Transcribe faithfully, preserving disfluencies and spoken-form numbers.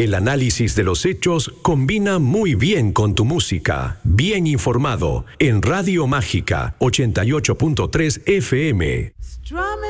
El análisis de los hechos combina muy bien con tu música. Bien informado en Radio Mágica ochenta y ocho punto tres F M.